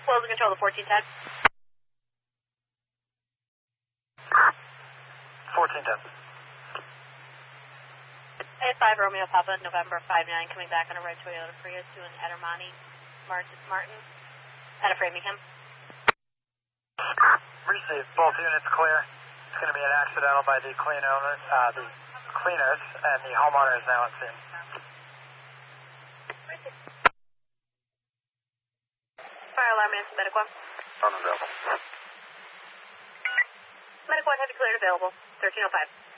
closing control to 1410. 1410. A5 Romeo Papa, November 59, coming back on a red Toyota Prius doing Edermani, Martin, out of Framingham. Received. Both units clear. It's going to be an accidental by the cleaners, and the homeowner is now on scene. Fire alarm answer, Medic 1. Unavailable. Medic 1, heavy cleared, available. 1305.